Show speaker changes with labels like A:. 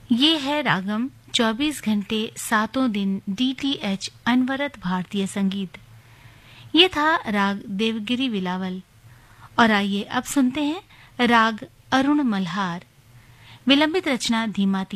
A: ये है रागम 24 घंटे सातों दिन डीटीएच अनवरत भारतीय संगीत। ये था राग देवगिरी विलावल। और आइए अब सुनते हैं राग अरुण मल्हार। विलंबित रचना धीमाती।